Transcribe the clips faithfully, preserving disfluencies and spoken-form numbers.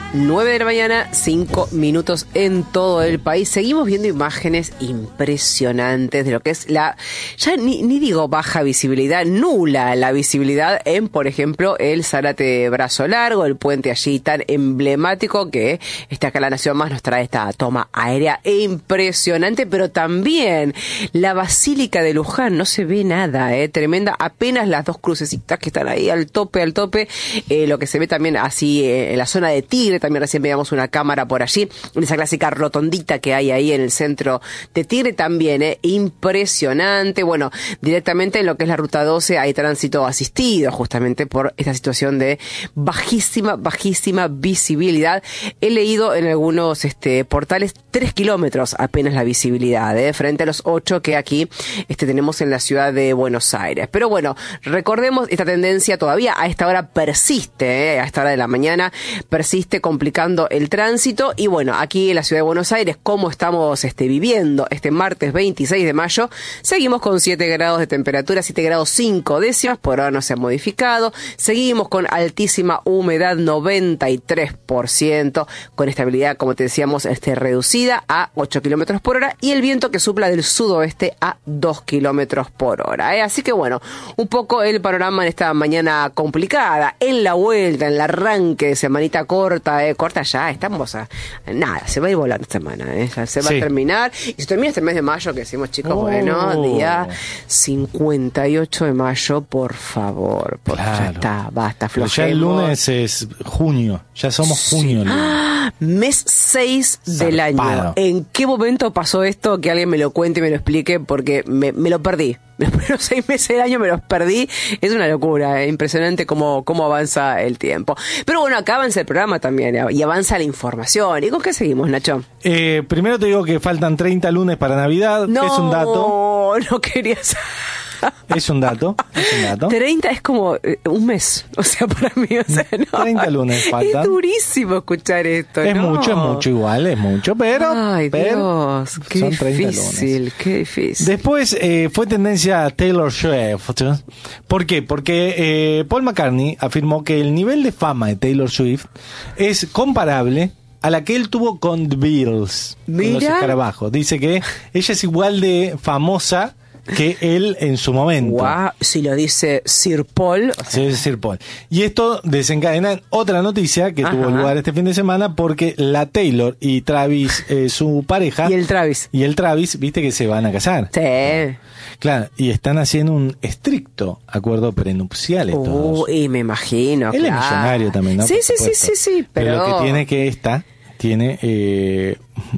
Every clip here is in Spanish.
nueve de la mañana, cinco minutos en todo el país. Seguimos viendo imágenes impresionantes de lo que es la, ya ni, ni digo baja visibilidad, nula la visibilidad en, por ejemplo, el Zárate Brazo Largo, el puente allí tan emblemático que está acá en La Nación Más, nos trae esta toma aérea impresionante, pero también la Basílica de Luján, no se ve nada, eh, tremenda, apenas las dos crucecitas que están ahí al tope, al tope, eh, lo que se ve también así eh, en la zona de Tigre, también recién veíamos una cámara por allí, en esa clásica rotondita que hay ahí en el centro de Tigre también, eh, impresionante. Bueno, directamente en lo que es la ruta doce hay tránsito asistido justamente por esta situación de bajísima, bajísima visibilidad. He leído en algunos este, portales tres kilómetros apenas la visibilidad, eh, frente a los ocho que aquí este, tenemos en la ciudad de Buenos Aires. Pero bueno, recordemos, esta tendencia todavía a esta hora persiste, eh, a esta hora de la mañana persiste complicando el tránsito. Y bueno, aquí en la ciudad de Buenos Aires, como estamos este, viviendo este martes veintiséis de mayo, seguimos con siete grados de temperatura, siete grados cinco décimas, por ahora no se ha modificado. Seguimos con altísima humedad, noventa y tres por ciento, con estabilidad, como te decíamos, este, reducida a ocho kilómetros por hora, y el viento que sopla del sudoeste a dos kilómetros por hora. ¿eh? Así que bueno, un poco el panorama en esta mañana complicada, en la vuelta, en el arranque de semanita corta, eh, corta ya, estamos a nada, se va a ir volando esta semana, eh, ya se va sí. a terminar, y se termina este mes de mayo, que decimos, chicos, oh. bueno, día cincuenta y ocho de mayo, por favor, porque claro. ya está, basta, flojemos. Pero ya el lunes es junio, ya somos sí. junio. ¡Ah! Mes seis del año. ¿En qué momento pasó esto? Que alguien me lo cuente y me lo explique, porque me, me lo perdí. Los primeros seis meses del año me los perdí. Es una locura, ¿eh? Impresionante cómo, cómo avanza el tiempo. Pero bueno, acá avanza el programa también, ¿eh? Y avanza la información. ¿Y con qué seguimos, Nacho? Eh, primero te digo que faltan treinta lunes para Navidad. No, es un dato. No, no quería saber. Es un dato, es un dato. treinta es como eh, un mes, o sea, para mí, o sea, no. treinta lunes faltan. Es durísimo escuchar esto, Es ¿no? mucho, es mucho igual, es mucho, pero... Ay, pero Dios, qué son treinta difícil, lunes. qué difícil. Después eh, fue tendencia Taylor Swift. ¿Por qué? Porque eh, Paul McCartney afirmó que el nivel de fama de Taylor Swift es comparable a la que él tuvo con The Beatles, Mira. con los escarabajos. Dice que ella es igual de famosa que él en su momento. Wow, si lo dice Sir Paul. O sea. Sí, es Sir Paul. Y esto desencadena en otra noticia que Ajá. tuvo lugar este fin de semana, porque la Taylor y Travis, eh, su pareja. Y el Travis. Y el Travis, viste que se van a casar. Sí. Claro, y están haciendo un estricto acuerdo prenupcial. Uh, y me imagino. Él claro. es millonario también, ¿no? Sí, sí, sí, sí, sí. Pero... pero lo que tiene que esta, tiene eh,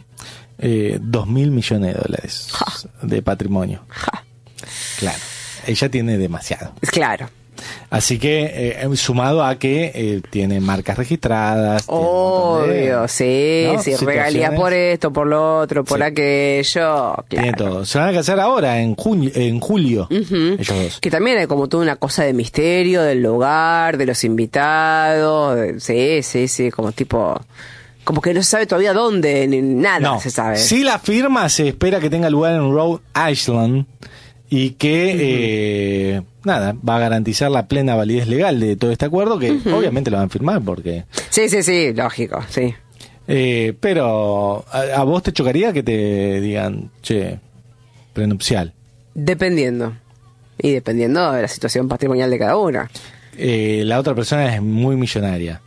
eh, dos mil millones de dólares ja. de patrimonio. Ja. Claro, ella tiene demasiado. Claro. Así que, eh, sumado a que eh, tiene marcas registradas. Obvio, de, sí, ¿no? sí, regalías por esto, por lo otro, por sí. aquello. Claro. Tiene todo. Se van a casar ahora, en, junio, en julio, uh-huh. ellos dos. Que también hay como toda una cosa de misterio del lugar, de los invitados. De, sí, sí, sí, como tipo... Como que no se sabe todavía dónde, ni nada no. se sabe. Si la firma se espera que tenga lugar en Rhode Island y que, uh-huh. eh, nada, va a garantizar la plena validez legal de todo este acuerdo, que uh-huh. obviamente lo van a firmar porque... Sí, sí, sí, lógico, sí. Eh, pero, ¿a, ¿a vos te chocaría que te digan, che, prenupcial? Dependiendo. Y dependiendo de la situación patrimonial de cada una. Eh, la otra persona es muy millonaria.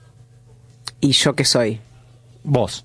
¿Y yo qué soy? Vos.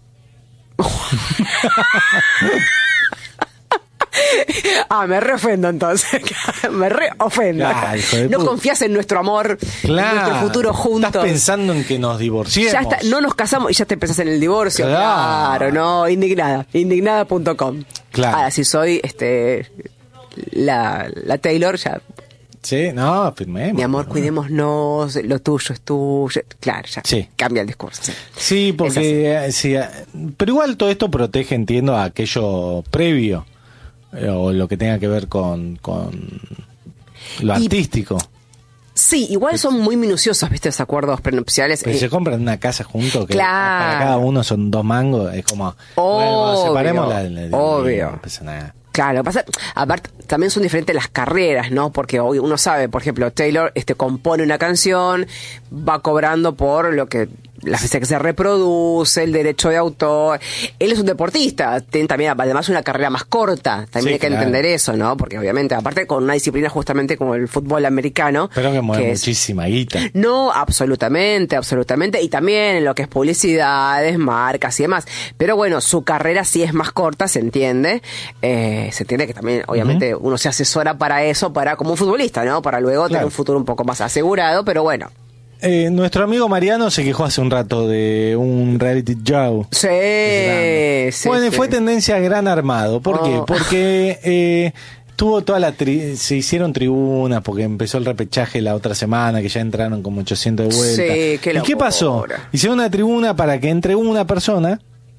Ah, me reofendo entonces. Me reofendo. Claro, no confías en nuestro amor, claro, en nuestro futuro juntos. Estás pensando en que nos divorciemos. Ya está, no nos casamos y ya te pensás en el divorcio. Claro, claro no, indignada. Indignada punto com. Claro. Ahora, si soy este la, la Taylor, ya. Sí, no, firmemos. Mi amor, cuidémonos, lo tuyo es tuyo. Claro, ya sí. cambia el discurso. Sí, sí porque... Sí, pero igual todo esto protege, entiendo, a aquello previo. O lo que tenga que ver con, con lo y, artístico. Sí, igual son muy minuciosos, ¿viste? Los acuerdos prenupciales. Pero eh, se compran una casa juntos que claro. para cada uno son dos mangos. Es como, obvio, bueno, separemos la, la, la, obvio. La, no pasa nada. Claro, pasa, aparte también son diferentes las carreras, ¿no? Porque hoy uno sabe, por ejemplo, Taylor este compone una canción, va cobrando por lo que la fecha que se reproduce, el derecho de autor. Él es un deportista, tiene también además una carrera más corta, también Sí, hay que claro. entender eso, ¿no? Porque obviamente, aparte con una disciplina justamente como el fútbol americano. Pero que mueve que es- muchísima guita. No, absolutamente, absolutamente. Y también en lo que es publicidades, marcas y demás. Pero bueno, su carrera sí es más corta, se entiende. Eh, se entiende que también, obviamente, uno se asesora para eso, para como un futbolista, ¿no? Para luego tener Claro. un futuro un poco más asegurado, pero bueno. Eh, nuestro amigo Mariano se quejó hace un rato de un reality show. Sí, sí, bueno, y sí. fue tendencia a Gran Armado. ¿Por qué? Oh. Porque eh, tuvo toda la tri- se hicieron tribunas porque empezó el repechaje la otra semana, que ya entraron como ochocientos de vuelta. Sí, qué ¿Y qué locura. pasó? Hicieron una tribuna para que entre una persona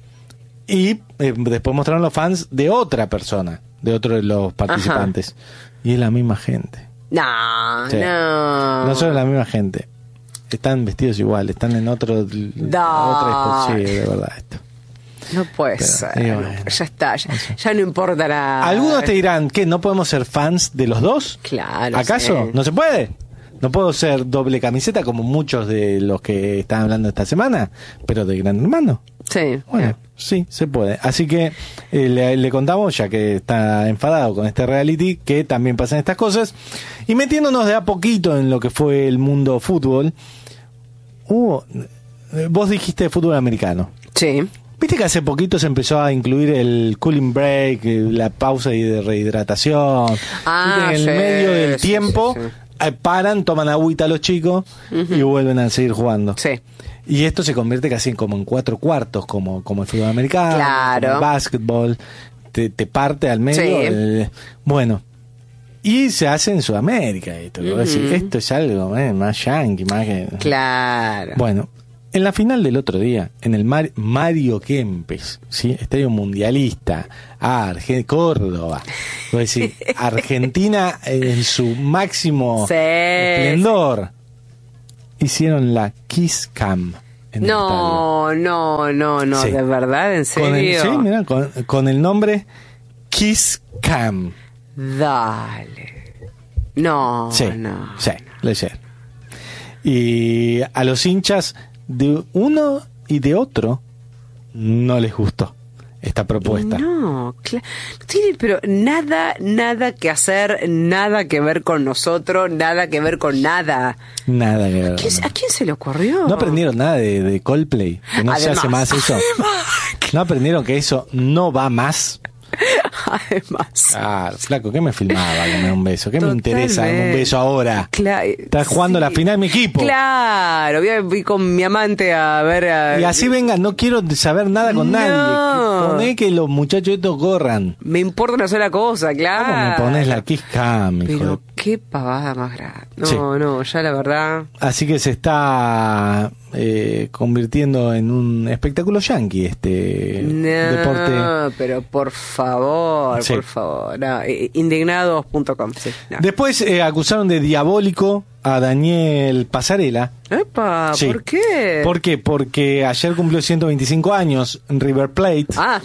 y eh, después mostraron los fans de otra persona, de otro de los participantes. Y es la misma gente. No, Sí. no. No son la misma gente. Están vestidos igual, están en otro otra sí, de verdad esto. No puede Pero, ser. y no, bueno, ya está, ya, ya no importa nada. Algunos te dirán que no podemos ser fans de los dos. Claro. ¿Acaso? sí. ¿No se puede? ¿No puedo ser doble camiseta como muchos de los que están hablando esta semana? Pero de Gran Hermano. Sí. Bueno, sí, se puede. Así que eh, le, le contamos, ya que está enfadado con este reality, que también pasan estas cosas. Y metiéndonos de a poquito en lo que fue el mundo fútbol, hubo, eh, vos dijiste fútbol americano. Sí. Viste que hace poquito se empezó a incluir el cooling break, eh, la pausa y de rehidratación. Ah, Viste que en sí, el medio del sí, tiempo sí, sí. eh, paran, toman agüita los chicos y vuelven a seguir jugando. Sí. Y esto se convierte casi en como en cuatro cuartos, como, como el fútbol americano, Claro. como el básquetbol, te, te parte al medio. Sí. el- bueno, y se hace en Sudamérica esto. que vos decís, Ujú. esto es algo eh, más yankee, más que... Claro. Bueno, en la final del otro día, en el Mar- Mario Kempes, ¿sí? Estadio Mundialista, Arge- Córdoba, vos decís, Argentina en su máximo Sí, esplendor, hicieron la Kiss Cam en el estadio. No, no, no, no, Sí. de verdad, en Con el, serio. sí, mirá, con, con el nombre Kiss Cam. Dale. No, Sí, no. sí, lo hicieron. Y a los hinchas de uno y de otro no les gustó esta propuesta. No, cla- no tiene, pero nada, nada que hacer, nada que ver con nosotros, nada que ver con nada. Nada que ver. ¿Qué- ¿A quién se le ocurrió? No aprendieron nada de, de Coldplay, que no se Además, hace más eso. además, No aprendieron que eso no va más. Además. Ah, flaco, ¿qué me filmaba? Que me da un beso. ¿Qué me interesa darme un Totalmente. beso ahora? Cla- Estás jugando sí. la final mi equipo. Claro, voy, a- voy con mi amante a ver a... Y así venga, no quiero saber nada con No. nadie. Que poné que los muchachos estos corran. Me importa una sola cosa, claro. ¿Cómo me pones la Kiss Cam, hijo Pero de- qué pavada más grande. No, Sí. no, ya la verdad... Así que se está eh, convirtiendo en un espectáculo yankee este No, deporte. pero por favor, Sí. por favor. No, eh, indignados punto com, sí. No. Después eh, acusaron de diabólico a Daniel Pasarela. Epa, Sí. ¿por qué? ¿Por qué? Porque ayer cumplió ciento veinticinco años en River Plate. Ah,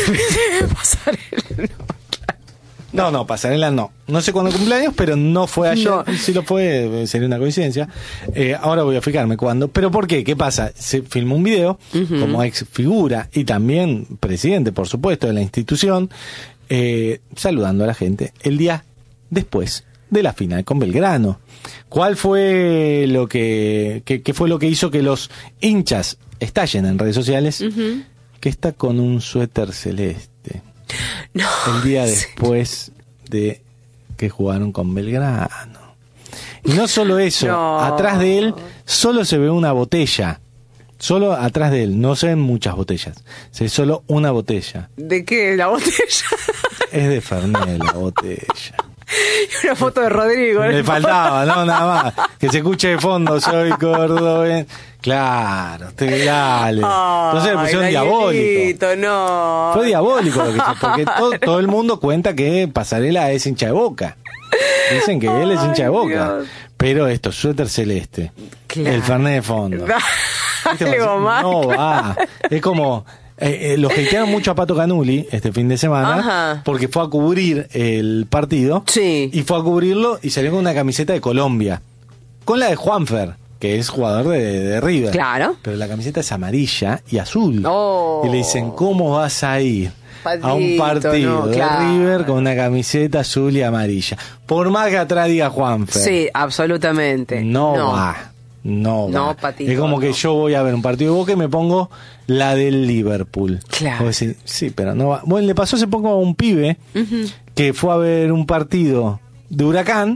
Pasarela, no. No, no, Pasarela no. No sé cuándo cumpleaños, pero no fue ayer. No. Si lo fue, eh, sería una coincidencia. Eh, ahora voy a fijarme cuándo. ¿Pero por qué? ¿Qué pasa? Se filmó un video como ex figura y también presidente, por supuesto, de la institución, eh, saludando a la gente el día después de la final con Belgrano. ¿Cuál fue lo que, que, qué fue lo que hizo que los hinchas estallen en redes sociales? Ujú. Que está con un suéter celeste. No, El día sí. después de que jugaron con Belgrano. Y no solo eso, No. atrás de él solo se ve una botella. Solo atrás de él, no se ven muchas botellas. Se ve solo una botella. ¿De qué? ¿La botella? Es de Fernet la botella. Y una foto de Rodrigo. Le ¿no? faltaba, ¿no? Nada más. Que se escuche de fondo, soy cordobés. Claro, te, dale. Entonces le pusieron Ay, diabólico. Danielito, no. Fue diabólico lo que hizo, porque todo, todo el mundo cuenta que Pasarela es hincha de Boca. Dicen que él es hincha de Ay, Boca. Dios. Pero esto, suéter celeste, Claro. el Fernet de fondo. ¿Viste? Algo más. No va. Es como... Eh, eh, los hatearon mucho a Pato Canuli este fin de semana Ajá. porque fue a cubrir el partido Sí. y fue a cubrirlo y salió con una camiseta de Colombia, con la de Juanfer. que es jugador de, de River. Claro. Pero la camiseta es amarilla y azul. Oh. Y le dicen, ¿cómo vas a ir Patito, a un partido no, de claro. River con una camiseta azul y amarilla? Por más que atrás diga Juanfer. Sí, absolutamente. No, no. va. No, No, va. Patito, es como no. que yo voy a ver un partido de Boca y me pongo la del Liverpool. Claro. Vos decís, sí, pero no va. Bueno, le pasó hace poco a un pibe Uh-huh. que fue a ver un partido de Huracán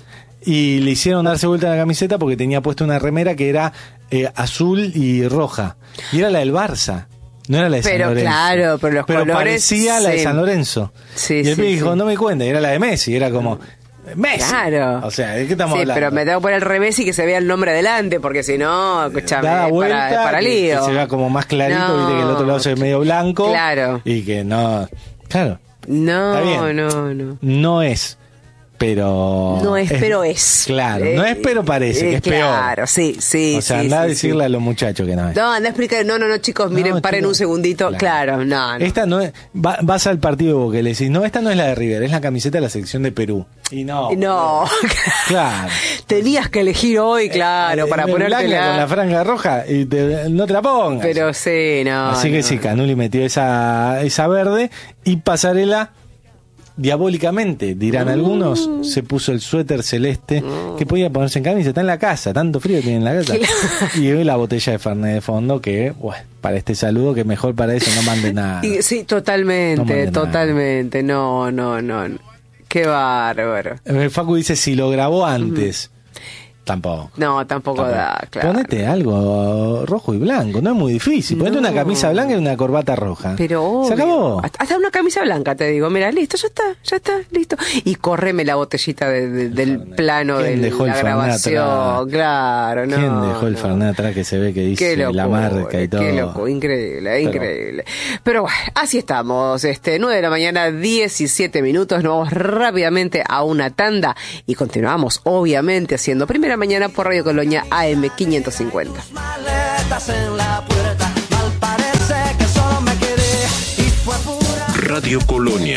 y le hicieron darse vuelta la camiseta porque tenía puesto una remera que era eh, azul y roja. Y era la del Barça. No era la de Pero San Lorenzo. claro, pero los colores, parecía la de sí. San Lorenzo. Sí, y el sí, pibe dijo, sí. no me cuenta, era la de Messi. Era como, Messi. Claro. O sea, ¿de qué estamos sí, hablando? pero me tengo que poner al revés y que se vea el nombre adelante, porque si no, escúchame, Da es vuelta, para, es para que- lío. que se vea como más clarito, No. viste que el otro lado se ve medio blanco. Claro. Y que no... Claro, No, Está bien. no, no. no es, pero... No es, pero es. Claro, Eh, no es, pero parece, eh, que es peor. Claro, sí, sí. O sea, sí, anda a sí, decirle sí. a los muchachos que no es. No, anda a explicar. No, no, no, chicos, miren, No, paren chicos, un segundito. Claro, no, no. Esta no es, va- vas al partido de Boca y le decís, no, esta no es la de River, es la camiseta de la selección de Perú. Y no. No, Claro. tenías que elegir hoy, claro, Eh, para eh, blanca ponértela. con la franja roja y te- no te la pongas. Pero sí, no. Así que no. sí, Canuli metió esa, esa verde y Pasarela, diabólicamente, dirán algunos, se puso el suéter celeste que podía ponerse en camisa. Está en la casa, tanto frío tiene en la casa. Y hoy la botella de Fernet de fondo que, bueno, para este saludo, que mejor para eso no manden nada. Y- sí, No totalmente, mande nada. totalmente. No, no, no. no. Qué bárbaro. Eh, Facu dice si lo grabó antes. Tampoco. No, tampoco, Tampoco. da, claro. Ponete algo rojo y blanco, no es muy difícil. Ponete No. una camisa blanca y una corbata roja. Pero obvio. Se acabó. Hasta hasta una camisa blanca, te digo. Mira, listo, ya está, ya está, listo. Y córreme la botellita de- de- del plano de ¿Quién dejó la el Fernet grabación. atrás? Claro, no. ¿Quién dejó el no. Fernet atrás que se ve que dice Qué locura, la marca y todo? Qué loco, increíble, Pero- increíble. Pero bueno, así estamos. Este, nueve de la mañana, diecisiete minutos. Nos vamos rápidamente a una tanda y continuamos, obviamente, haciendo Primera Mañana por Radio Colonia A M quinientos cincuenta. Maletas en la puerta, mal parece que solo me quedé y fue pura. Radio Colonia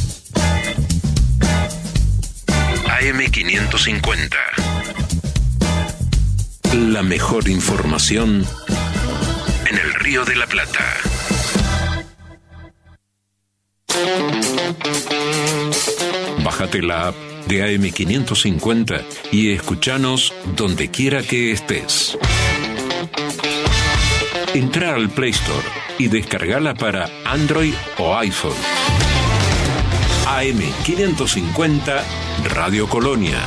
A M quinientos cincuenta. La mejor información en el Río de la Plata. Bájate la app de A M quinientos cincuenta y escuchanos donde quiera que estés. Entra al Play Store y descargala para Android o iPhone. A M quinientos cincuenta Radio Colonia.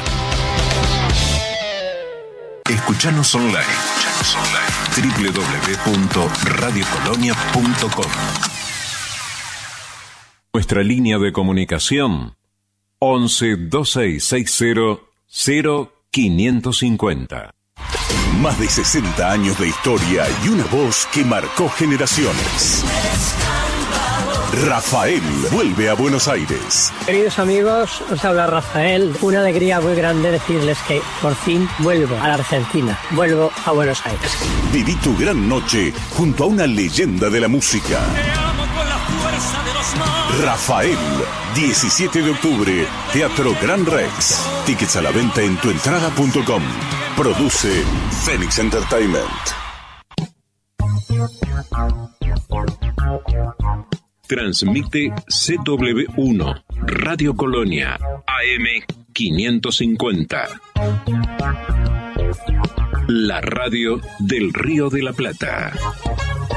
Escuchanos online. Escuchanos online. doble u doble u doble u punto radio colonia punto com. Nuestra línea de comunicación once veintiséis sesenta cero quinientos cincuenta. Más de sesenta años de historia y una voz que marcó generaciones. Rafael vuelve a Buenos Aires. Queridos amigos, os habla Rafael. Una alegría muy grande decirles que por fin vuelvo a la Argentina. Vuelvo a Buenos Aires. Viví tu gran noche junto a una leyenda de la música. Rafael, diecisiete de octubre, Teatro Gran Rex. Tickets a la venta en tuentrada punto com. Produce Phoenix Entertainment. Transmite C W uno, Radio Colonia, A M quinientos cincuenta. La radio del Río de la Plata.